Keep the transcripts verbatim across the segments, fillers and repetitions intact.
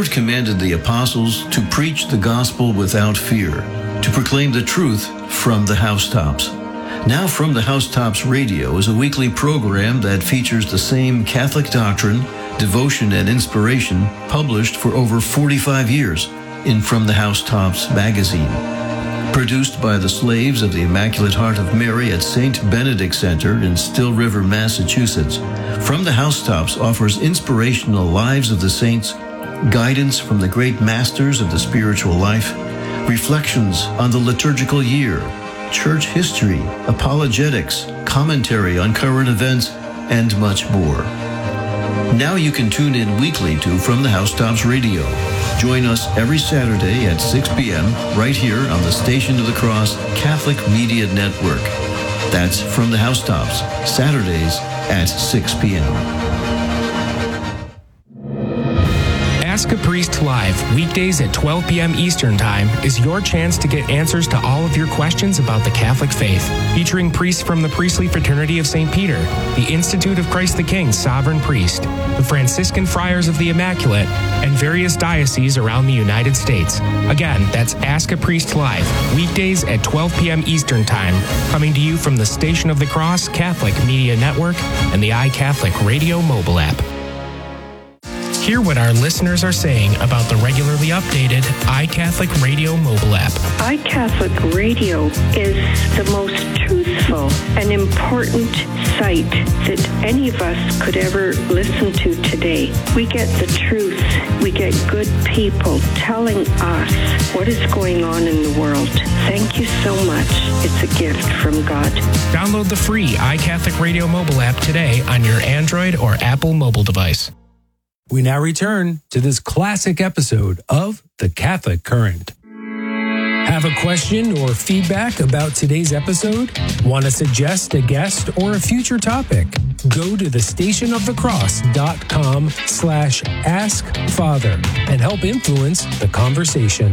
Lord commanded the apostles to preach the gospel without fear, to proclaim the truth from the housetops. Now From the Housetops Radio is a weekly program that features the same Catholic doctrine, devotion, and inspiration published for over forty-five years in From the Housetops magazine. Produced by the Slaves of the Immaculate Heart of Mary at Saint Benedict Center in Still River, Massachusetts, From the Housetops offers inspirational lives of the saints, guidance from the great masters of the spiritual life, reflections on the liturgical year, church history, apologetics, commentary on current events, and much more. Now you can tune in weekly to From the Housetops Radio. Join us every Saturday at six p.m. right here on the Station of the Cross Catholic Media Network. That's From the Housetops, Saturdays at six p.m. Ask a Priest Live, weekdays at twelve p.m. Eastern Time, is your chance to get answers to all of your questions about the Catholic faith. Featuring priests from the Priestly Fraternity of Saint Peter, the Institute of Christ the King Sovereign Priest, the Franciscan Friars of the Immaculate, and various dioceses around the United States. Again, that's Ask a Priest Live, weekdays at twelve p.m. Eastern Time, coming to you from the Station of the Cross Catholic Media Network and the iCatholic Radio mobile app. Hear what our listeners are saying about the regularly updated iCatholic Radio mobile app. iCatholic Radio is the most truthful and important site that any of us could ever listen to today. We get the truth. We get good people telling us what is going on in the world. Thank you so much. It's a gift from God. Download the free iCatholic Radio mobile app today on your Android or Apple mobile device. We now return to this classic episode of The Catholic Current. Have a question or feedback about today's episode? Want to suggest a guest or a future topic? Go to the stationofthecross.com slash ask father and help influence the conversation.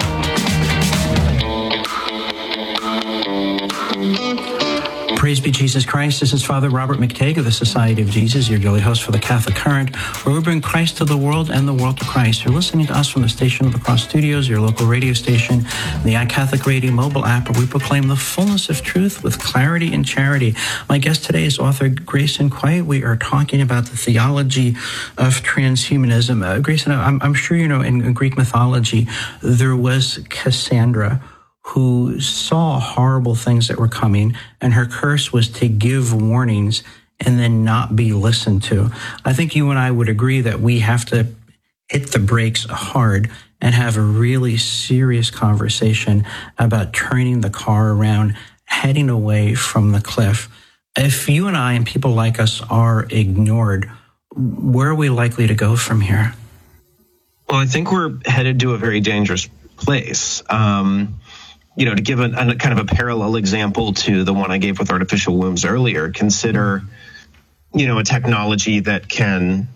Praise be Jesus Christ. This is Father Robert McTague of the Society of Jesus, your daily host for the Catholic Current, where we bring Christ to the world and the world to Christ. You're listening to us from the Station of the Cross Studios, your local radio station, the iCatholic Radio mobile app, where we proclaim the fullness of truth with clarity and charity. My guest today is author Grayson Quay. We are talking about the theology of transhumanism. Uh, Grayson, I'm, I'm sure you know in, in Greek mythology, there was Cassandra, who saw horrible things that were coming, and her curse was to give warnings and then not be listened to. I think you and I would agree that we have to hit the brakes hard and have a really serious conversation about turning the car around, heading away from the cliff. If you and I and people like us are ignored, where are we likely to go from here? Well, I think we're headed to a very dangerous place. Um, You know, to give a, a kind of a parallel example to the one I gave with artificial wombs earlier, consider, you know, a technology that can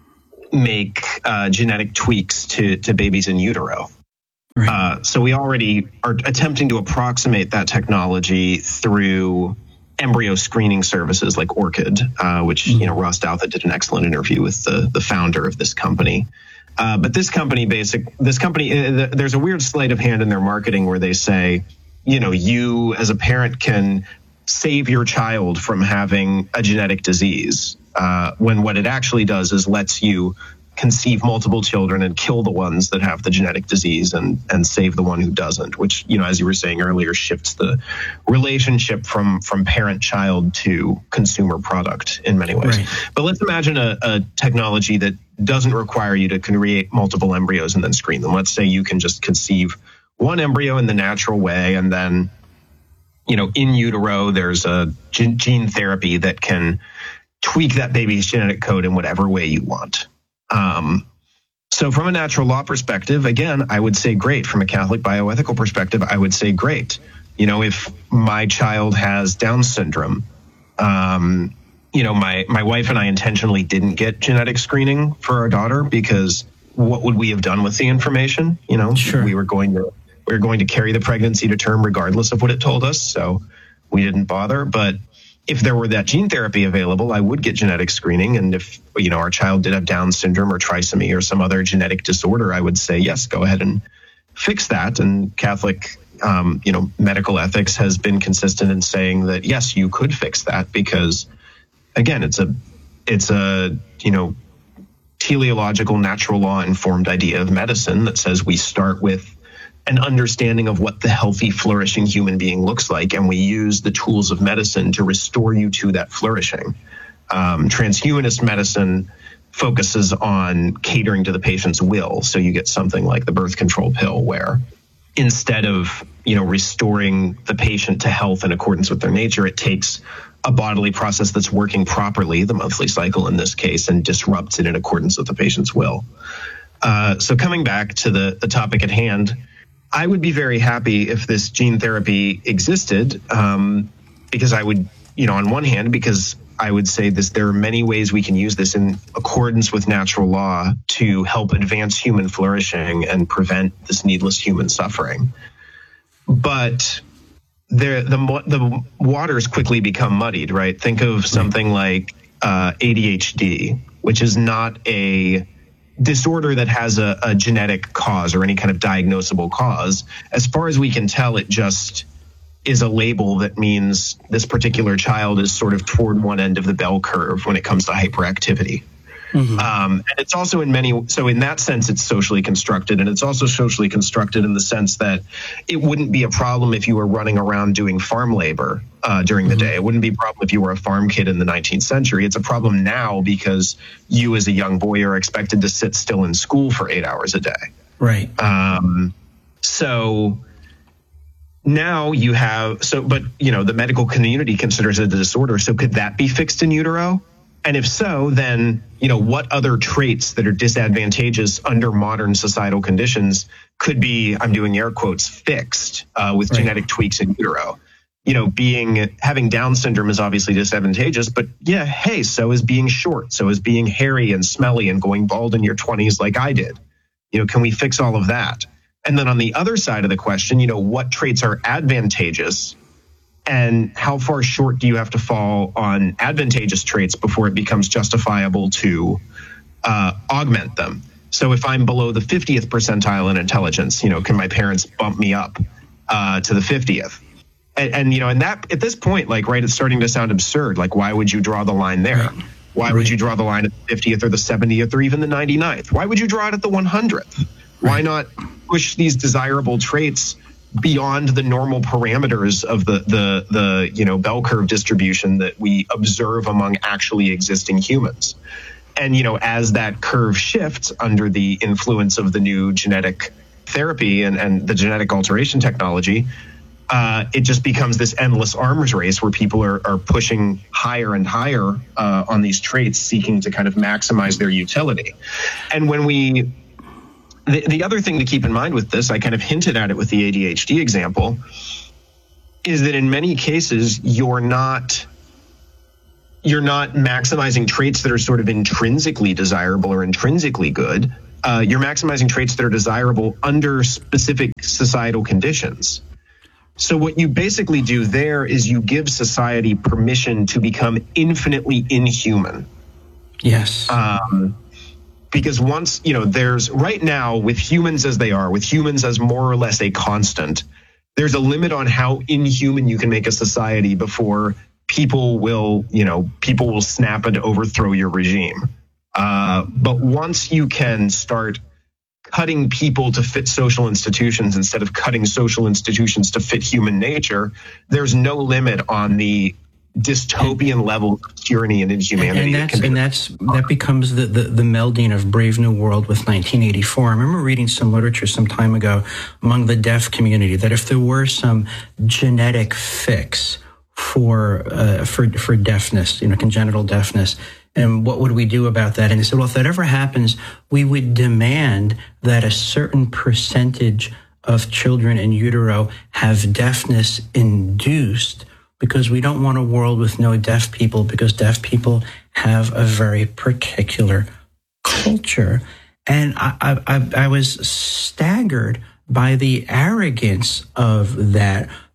make uh, genetic tweaks to, to babies in utero. Right. Uh, so we already are attempting to approximate that technology through embryo screening services like Orchid, uh, which, mm-hmm. you know, Ross Douthat did an excellent interview with the, the founder of this company. Uh, but this company, basic, this company, uh, there's a weird sleight of hand in their marketing where they say, you know, you as a parent can save your child from having a genetic disease, uh, when what it actually does is lets you conceive multiple children and kill the ones that have the genetic disease and, and save the one who doesn't, which, you know, as you were saying earlier, shifts the relationship from, from parent-child to consumer product in many ways. Right. But let's imagine a, a technology that doesn't require you to create multiple embryos and then screen them. Let's say you can just conceive one embryo in the natural way, and then, you know, in utero, there's a gene therapy that can tweak that baby's genetic code in whatever way you want. Um, so from a natural law perspective, again, I would say great. From a Catholic bioethical perspective, I would say great. You know, if my child has Down syndrome, um, you know, my, my wife and I intentionally didn't get genetic screening for our daughter because what would we have done with the information? You know, sure. we were going to, we were going to carry the pregnancy to term regardless of what it told us. So we didn't bother. But if there were that gene therapy available, I would get genetic screening. And if, you know, our child did have Down syndrome or trisomy or some other genetic disorder, I would say, yes, go ahead and fix that. And Catholic, um, you know, medical ethics has been consistent in saying that, yes, you could fix that because, again, it's a, it's a, you know, teleological, natural law informed idea of medicine that says we start with an understanding of what the healthy, flourishing human being looks like, and we use the tools of medicine to restore you to that flourishing. Um, transhumanist medicine focuses on catering to the patient's will, so you get something like the birth control pill, where instead of, you know, restoring the patient to health in accordance with their nature, it takes a bodily process that's working properly, the monthly cycle in this case, and disrupts it in accordance with the patient's will. Uh, so coming back to the, the topic at hand, I would be very happy if this gene therapy existed, um, because I would, you know, on one hand, because I would say this, there are many ways we can use this in accordance with natural law to help advance human flourishing and prevent this needless human suffering. But there, the the waters quickly become muddied, right? Think of something like uh, A D H D, which is not a disorder that has a, a genetic cause or any kind of diagnosable cause. As far as we can tell, it just is a label that means this particular child is sort of toward one end of the bell curve when it comes to hyperactivity. Mm-hmm. Um, and it's also in many, so in that sense, it's socially constructed, and it's also socially constructed in the sense that it wouldn't be a problem if you were running around doing farm labor uh, during mm-hmm. the day. It wouldn't be a problem if you were a farm kid in the nineteenth century. It's a problem now because you as a young boy are expected to sit still in school for eight hours a day. Right. Um, so now you have, so, but, you know, the medical community considers it a disorder. So could that be fixed in utero? And if so, then, you know, what other traits that are disadvantageous under modern societal conditions could be, I'm doing air quotes, fixed uh, with right. genetic tweaks in utero? You know, being, having Down syndrome is obviously disadvantageous, but yeah, hey, so is being short, so is being hairy and smelly and going bald in your twenties like I did. You know, can we fix all of that? And then on the other side of the question, you know, what traits are advantageous? And how far short do you have to fall on advantageous traits before it becomes justifiable to uh, augment them? So if I'm below the fiftieth percentile in intelligence, you know, can my parents bump me up uh, to the fiftieth? And, and, you know, and that at this point, like, right, it's starting to sound absurd. Like, why would you draw the line there? Why would you draw the line at the fiftieth or the seventieth or even the ninety-ninth? Why would you draw it at the one hundredth? Why not push these desirable traits beyond the normal parameters of the, the, the, you know, bell curve distribution that we observe among actually existing humans? And, you know, as that curve shifts under the influence of the new genetic therapy and, and the genetic alteration technology, uh, it just becomes this endless arms race where people are, are pushing higher and higher uh, on these traits, seeking to kind of maximize their utility. And when we... The, the other thing to keep in mind with this, I kind of hinted at it with the A D H D example, is that in many cases you're not you're not maximizing traits that are sort of intrinsically desirable or intrinsically good. Uh, you're maximizing traits that are desirable under specific societal conditions. So what you basically do there is you give society permission to become infinitely inhuman. Yes. Um, Because once, you know, there's right now with humans as they are, with humans as more or less a constant, there's a limit on how inhuman you can make a society before people will, you know, people will snap and overthrow your regime. Uh, but once you can start cutting people to fit social institutions instead of cutting social institutions to fit human nature, there's no limit on the dystopian level of tyranny and inhumanity. And that's, and that's that becomes the, the, the melding of Brave New World with nineteen eighty-four. I remember reading some literature some time ago among the deaf community that if there were some genetic fix for uh, for for deafness, you know, congenital deafness, and what would we do about that? And they said, well, if that ever happens, we would demand that a certain percentage of children in utero have deafness induced, because we don't want a world with no deaf people, because deaf people have a very particular culture. And I, I, I was staggered by the arrogance of that,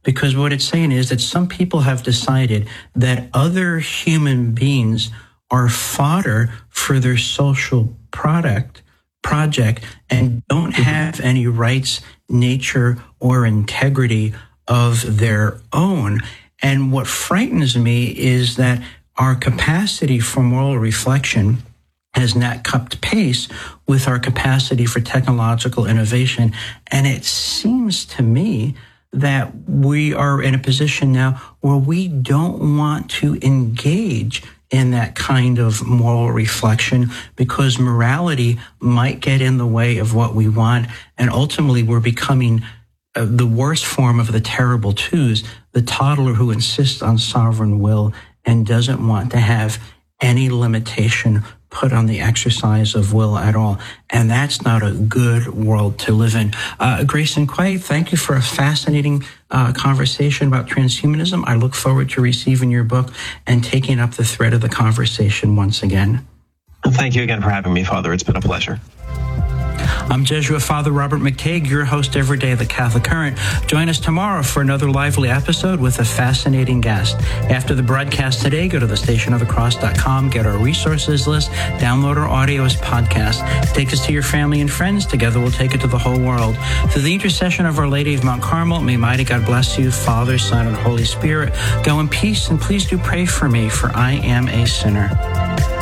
Because what it's saying is that some people have decided that other human beings are fodder for their social product, project, and don't have any rights, nature, or integrity of their own. And what frightens me is that our capacity for moral reflection has not kept pace with our capacity for technological innovation. And it seems to me that we are in a position now where we don't want to engage in that kind of moral reflection because morality might get in the way of what we want. And ultimately, we're becoming uh, the worst form of the terrible twos, the toddler who insists on sovereign will and doesn't want to have any limitation put on the exercise of will at all. And that's not a good world to live in. Uh, Grayson Quay, thank you for a fascinating uh, conversation about transhumanism. I look forward to receiving your book and taking up the thread of the conversation once again. Thank you again for having me, Father. It's been a pleasure. I'm Jesuit Father Robert McTague, your host every day of the Catholic Current. Join us tomorrow for another lively episode with a fascinating guest. After the broadcast today, go to the station of the cross dot com, get our resources list, download our audio as podcast. Take us to your family and friends. Together we'll take it to the whole world. Through the intercession of Our Lady of Mount Carmel, may mighty God bless you, Father, Son, and Holy Spirit. Go in peace, and please do pray for me, for I am a sinner.